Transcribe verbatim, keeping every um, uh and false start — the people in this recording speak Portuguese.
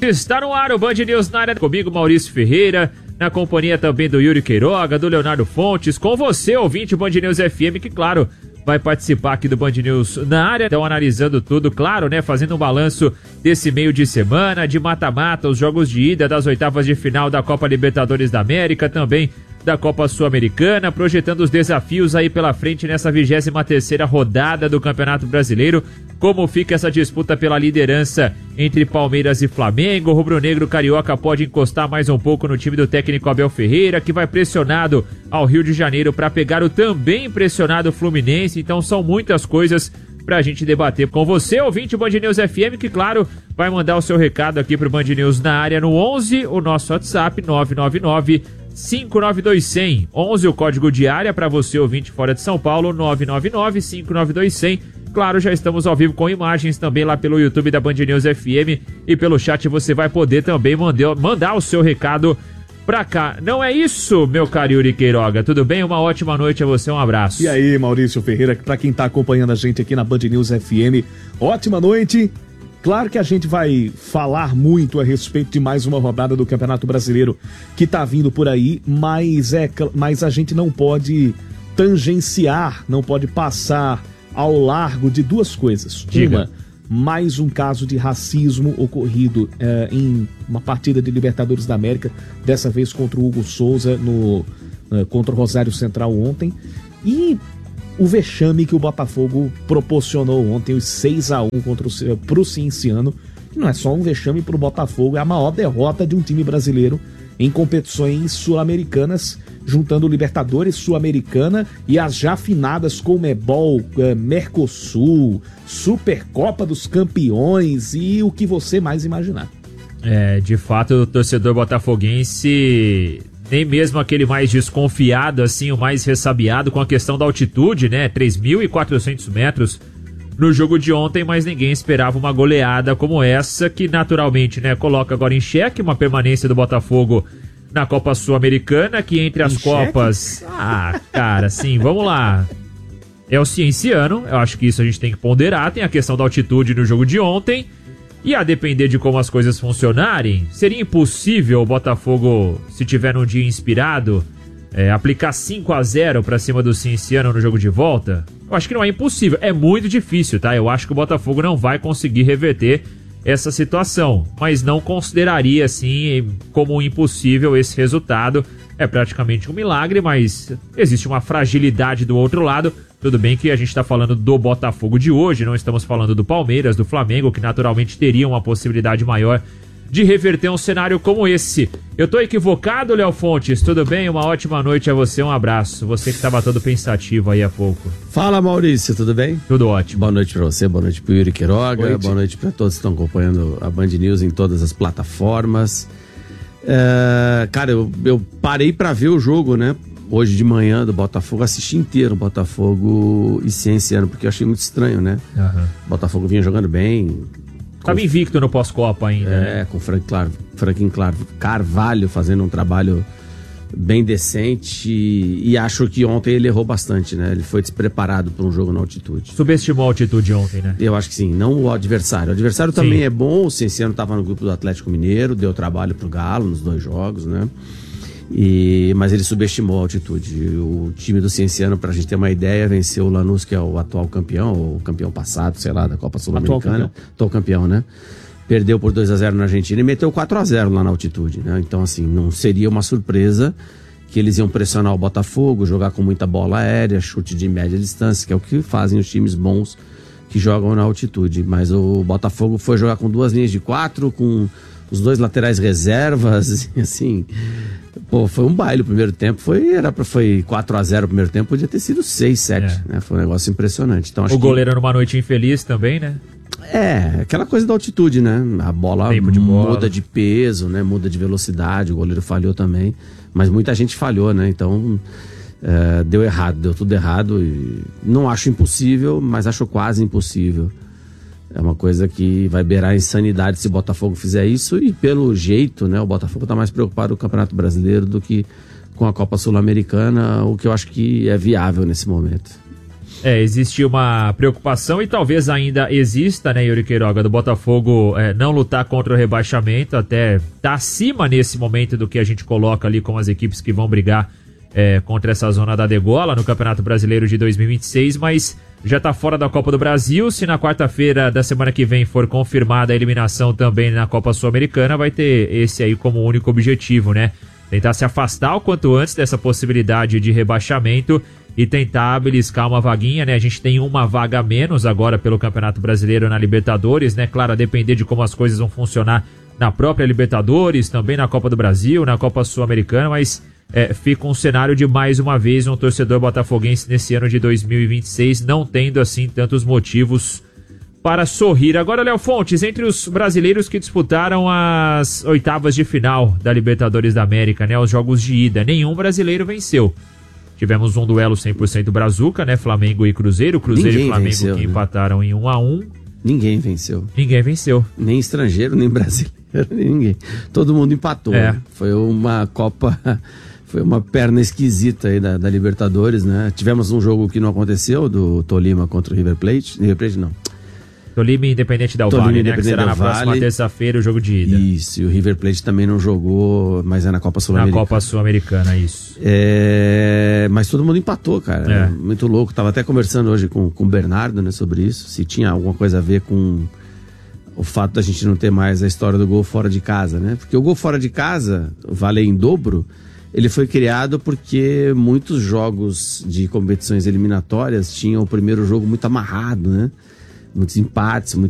Está no ar o Band News na área, comigo Maurício Ferreira, na companhia também do Yuri Queiroga, do Leonardo Fontes, com você, ouvinte Band News F M, que claro, vai participar aqui do Band News na área, então analisando tudo, claro, né, fazendo um balanço desse meio de semana, de mata-mata, os jogos de ida das oitavas de final da Copa Libertadores da América, também da Copa Sul-Americana, projetando os desafios aí pela frente nessa vigésima terceira rodada do Campeonato Brasileiro, como fica essa disputa pela liderança entre Palmeiras e Flamengo. O rubro-negro carioca pode encostar mais um pouco no time do técnico Abel Ferreira, que vai pressionado ao Rio de Janeiro para pegar o também pressionado Fluminense. Então são muitas coisas pra gente debater com você, ouvinte Band News F M, que claro, vai mandar o seu recado aqui pro Band News na área no onze, o nosso WhatsApp nove nove nove, cinco nove dois, zero zero. onze, o código de área para você, ouvinte fora de São Paulo, nove nove nove, cinco nove dois, zero zero. Claro, já estamos ao vivo com imagens também lá pelo YouTube da Band News F M, e pelo chat você vai poder também mandar, mandar o seu recado pra cá. Não é isso, meu caro Yuri Queiroga? Tudo bem? Uma ótima noite a você, um abraço. E aí, Maurício Ferreira, pra quem tá acompanhando a gente aqui na Band News F M, ótima noite. Claro que a gente vai falar muito a respeito de mais uma rodada do Campeonato Brasileiro que tá vindo por aí, mas, é, mas a gente não pode tangenciar, não pode passar ao largo de duas coisas. Diga. Uma, mais um caso de racismo ocorrido é, em uma partida de Libertadores da América, dessa vez contra o Hugo Souza, no, é, contra o Rosário Central ontem, e o vexame que o Botafogo proporcionou ontem, os seis a um contra o pro Cienciano, que não é só um vexame pro Botafogo, é a maior derrota de um time brasileiro em competições sul-americanas, juntando Libertadores, Sul-Americana e as já finadas Conmebol, eh, Mercosul, Supercopa dos Campeões e o que você mais imaginar. É, de fato, o torcedor botafoguense, nem mesmo aquele mais desconfiado, assim, o mais ressabiado com a questão da altitude, né, três mil e quatrocentos metros no jogo de ontem, mas ninguém esperava uma goleada como essa, que naturalmente, né, coloca agora em xeque uma permanência do Botafogo na Copa Sul-Americana, que entre as em Copas... Xeque? Ah, cara, sim, vamos lá. É o Cienciano, eu acho que isso a gente tem que ponderar, tem a questão da altitude no jogo de ontem, e a depender de como as coisas funcionarem, seria impossível o Botafogo, se tiver um dia inspirado, é, aplicar cinco a zero pra cima do Cienciano no jogo de volta? Eu acho que não é impossível, é muito difícil, tá? Eu acho que o Botafogo não vai conseguir reverter essa situação, mas não consideraria, assim, como impossível esse resultado. É praticamente um milagre, mas existe uma fragilidade do outro lado. Tudo bem que a gente está falando do Botafogo de hoje, não estamos falando do Palmeiras, do Flamengo, que naturalmente teriam uma possibilidade maior de reverter um cenário como esse. Eu tô equivocado, Léo Fontes? Tudo bem? Uma ótima noite a você, um abraço. Você que estava todo pensativo aí há pouco. Fala, Maurício, tudo bem? Tudo ótimo. Boa noite pra você, boa noite pro Yuri Queiroga, noite. Boa noite pra todos que estão acompanhando a Band News em todas as plataformas. É, cara, eu, eu parei pra ver o jogo, né? Hoje de manhã do Botafogo, assisti inteiro Botafogo e Cienciano, porque eu achei muito estranho, né? Uhum. Botafogo vinha jogando bem. Tava com... invicto no pós-Copa ainda. É, né? com o Frank Clar... Franklin Clar... Carvalho fazendo um trabalho bem decente e... e acho que ontem ele errou bastante, né? Ele foi despreparado para um jogo na altitude. Subestimou a altitude ontem, né? Eu acho que sim, não o adversário. O adversário sim. também é bom, o Cienciano estava no grupo do Atlético Mineiro, deu trabalho pro Galo nos dois jogos, né? E, mas ele subestimou a altitude. O time do Cienciano, pra gente ter uma ideia, venceu o Lanús, que é o atual campeão, ou campeão passado, sei lá, da Copa Sul-Americana. Atual campeão, né? Perdeu por dois a zero na Argentina e meteu quatro a zero lá na altitude, né? Então, assim, não seria uma surpresa que eles iam pressionar o Botafogo, jogar com muita bola aérea, chute de média distância, que é o que fazem os times bons que jogam na altitude. Mas o Botafogo foi jogar com duas linhas de quatro, com os dois laterais reservas, assim... Pô, foi um baile o primeiro tempo, foi, era pra, foi quatro a zero o primeiro tempo, podia ter sido seis, sete, é. né? Foi um negócio impressionante. Então, acho o goleiro que... numa noite infeliz também, né? É, aquela coisa da altitude, né? A bola, de muda bola. de peso, né? Muda de velocidade, o goleiro falhou também, mas muita gente falhou, né? Então, é, deu errado, deu tudo errado e não acho impossível, mas acho quase impossível. É uma coisa que vai beirar a insanidade se o Botafogo fizer isso e pelo jeito, né, o Botafogo está mais preocupado com o Campeonato Brasileiro do que com a Copa Sul-Americana, o que eu acho que é viável nesse momento. É, existe uma preocupação e talvez ainda exista, né, Yuri Queiroga, do Botafogo é, não lutar contra o rebaixamento, até tá acima nesse momento do que a gente coloca ali com as equipes que vão brigar é, contra essa zona da degola no Campeonato Brasileiro de dois mil e vinte e seis, mas já tá fora da Copa do Brasil. Se na quarta-feira da semana que vem for confirmada a eliminação também na Copa Sul-Americana, vai ter esse aí como único objetivo, né? Tentar se afastar o quanto antes dessa possibilidade de rebaixamento e tentar beliscar uma vaguinha, né? A gente tem uma vaga a menos agora pelo Campeonato Brasileiro na Libertadores, né? Claro, a depender de como as coisas vão funcionar na própria Libertadores, também na Copa do Brasil, na Copa Sul-Americana, mas é, fica um cenário de mais uma vez um torcedor botafoguense nesse ano de dois mil e vinte e seis não tendo assim tantos motivos para sorrir. Agora, Léo Fontes, entre os brasileiros que disputaram as oitavas de final da Libertadores da América, né, os jogos de ida, nenhum brasileiro venceu. Tivemos um duelo cem por cento brazuca, né, Flamengo e Cruzeiro, Cruzeiro Ninguém e Flamengo venceu, que né? empataram em um a um. Ninguém venceu. Ninguém venceu. Nem estrangeiro, nem brasileiro, nem ninguém. Todo mundo empatou. É. Né? Foi uma Copa... Foi uma perna esquisita aí da, da Libertadores, né? Tivemos um jogo que não aconteceu, do Tolima contra o River Plate. River Plate não. Tolima Independente Del Valle, né? Que será na próxima terça-feira o jogo de ida. Isso, e o River Plate também não jogou, mas é na Copa Sul-Americana. Na Copa Sul-Americana, isso. É... Mas todo mundo empatou, cara. É. Muito louco. Tava até conversando hoje com, com o Bernardo, né, sobre isso. Se tinha alguma coisa a ver com o fato da gente não ter mais a história do gol fora de casa, né? Porque o gol fora de casa, vale em dobro, ele foi criado porque muitos jogos de competições eliminatórias tinham o primeiro jogo muito amarrado, né? Muitos empates,